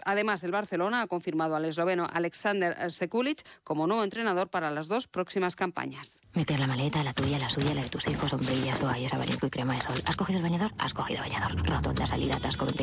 Además, el Barcelona ha confirmado al esloveno Alexander Sekulic como nuevo entrenador para las 2 próximas campañas. Meter la maleta, la tuya, la suya, la de tus hijos, sombrillas, toallas, abanico y crema de sol. ¿Has cogido el bañador? Has cogido bañador. Rotonda, salida, atasco, 20